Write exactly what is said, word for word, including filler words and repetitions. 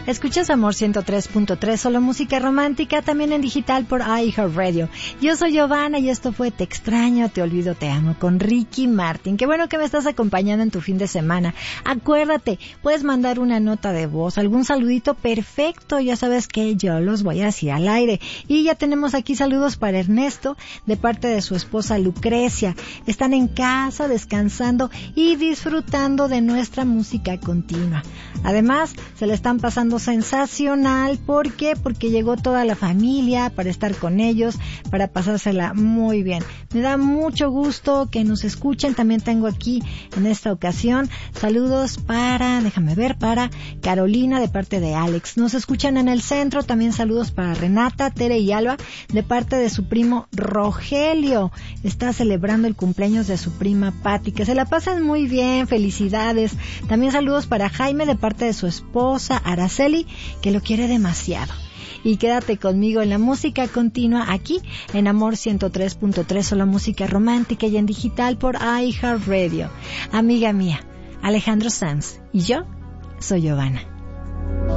Escuchas Amor ciento tres punto tres, solo música romántica, también en digital por iHeartRadio. Yo soy Giovanna y esto fue Te extraño, te olvido, te amo con Ricky Martin. Qué bueno que me estás acompañando en tu fin de semana. Acuérdate, puedes mandar una nota de voz, algún saludito, perfecto, ya sabes que yo los voy a decir al aire. Y ya tenemos aquí saludos para Ernesto, de parte de su esposa Lucrecia. Están en casa, descansando y disfrutando de nuestra música continua. Además, se le están pasando sensacional. ¿Por qué? Porque llegó toda la familia para estar con ellos, para pasársela muy bien. Me da mucho gusto que nos escuchen. También tengo aquí en esta ocasión saludos para, déjame ver, para Carolina de parte de Alex. Nos escuchan en el centro. También saludos para Renata, Tere y Alba de parte de su primo Rogelio. Está celebrando el cumpleaños de su prima Patti. Que se la pasen muy bien. Felicidades. También saludos para Jaime de parte de su esposa Araceli, que lo quiere demasiado. Y quédate conmigo en la música continua aquí en Amor ciento tres punto tres, solo música romántica y en digital por iHeartRadio. Amiga mía, Alejandro Sanz y yo soy Giovanna.